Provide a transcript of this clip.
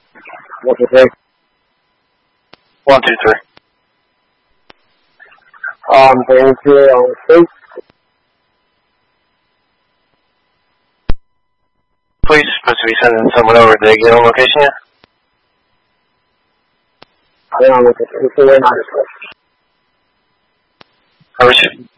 1, 2, 3. 1, 2, 3. Thank you. On 3. Please, supposed to be sending someone over. Did they get on location yet? I don't know what to say. We're not. I received.